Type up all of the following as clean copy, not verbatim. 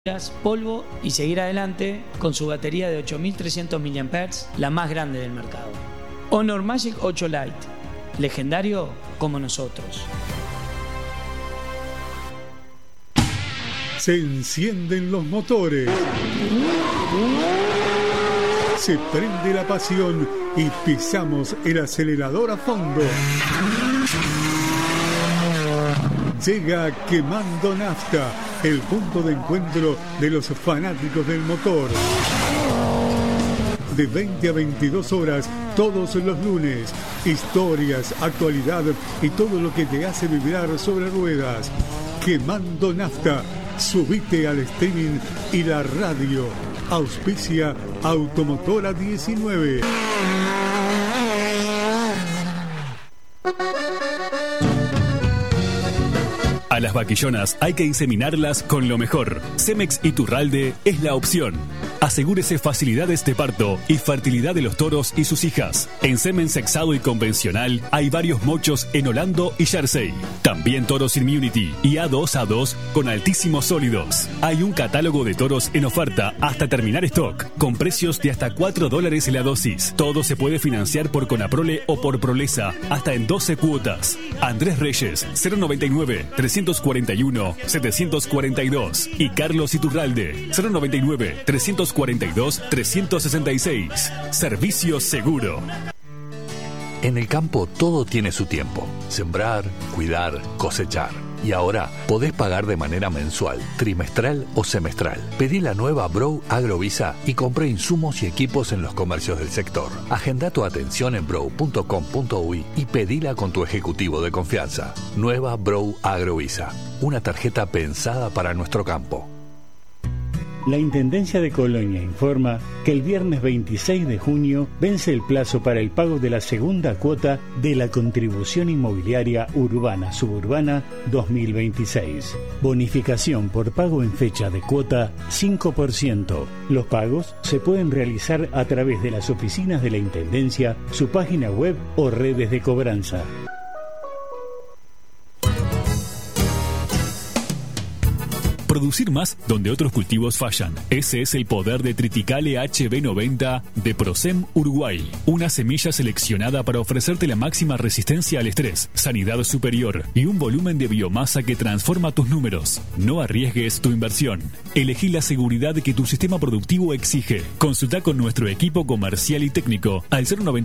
polvo y seguir adelante con su batería de 8300 mAh, la más grande del mercado. Honor Magic 8 Lite, legendario como nosotros. Se encienden los motores, se prende la pasión y pisamos el acelerador a fondo. Llega Quemando Nafta, el punto de encuentro de los fanáticos del motor. De 20 a 22 horas, todos los lunes. Historias, actualidad y todo lo que te hace vibrar sobre ruedas. Quemando Nafta. Subite al streaming y la radio. Auspicia Automotora 19. A las vaquillonas hay que inseminarlas con lo mejor. Cemex Iturralde es la opción. Asegúrese facilidades de parto y fertilidad de los toros y sus hijas. En semen sexado y convencional hay varios mochos en Holando y Jersey. También toros Immunity y A2 con altísimos sólidos. Hay un catálogo de toros en oferta hasta terminar stock, con precios de hasta $4 la dosis. Todo se puede financiar por Conaprole o por Prolesa, hasta en 12 cuotas. Andrés Reyes, 099-341-742. Y Carlos Iturralde, 099-342-366. Servicio seguro. En el campo todo tiene su tiempo. Sembrar, cuidar, cosechar. Y ahora podés pagar de manera mensual, trimestral o semestral. Pedí la nueva Brough Agrovisa y compré insumos y equipos en los comercios del sector. Agenda tu atención en brough.com.uy y pedila con tu ejecutivo de confianza. Nueva Brough Agrovisa. Una tarjeta pensada para nuestro campo. La Intendencia de Colonia informa que el viernes 26 de junio vence el plazo para el pago de la segunda cuota de la Contribución Inmobiliaria Urbana Suburbana 2026. Bonificación por pago en fecha de cuota 5%. Los pagos se pueden realizar a través de las oficinas de la Intendencia, su página web o redes de cobranza. Producir más donde otros cultivos fallan. Ese es el poder de Triticale HB90 de Procem Uruguay. Una semilla seleccionada para ofrecerte la máxima resistencia al estrés, sanidad superior y un volumen de biomasa que transforma tus números. No arriesgues tu inversión. Elegí la seguridad que tu sistema productivo exige. Consulta con nuestro equipo comercial y técnico al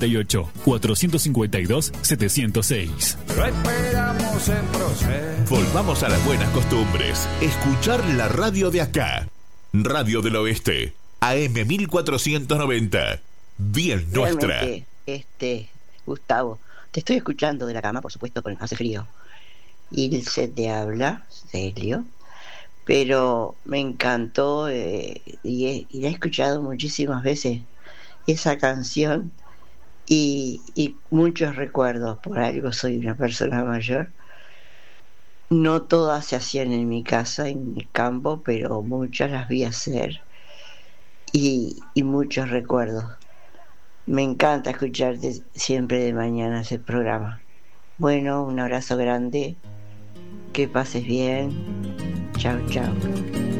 098-452-706. Lo esperamos en Procem. Volvamos a las buenas costumbres. Escuchar la radio de acá. Radio del Oeste. AM 1490. Bien nuestra. Gustavo, te estoy escuchando de la cama, por supuesto, porque hace frío. Ilse te habla, Celio. Pero me encantó y la he escuchado muchísimas veces esa canción y muchos recuerdos. Por algo soy una persona mayor. No todas se hacían en mi casa, en mi campo, pero muchas las vi hacer y muchos recuerdos. Me encanta escucharte siempre de mañana ese programa. Bueno, un abrazo grande, que pases bien. Chao, chao.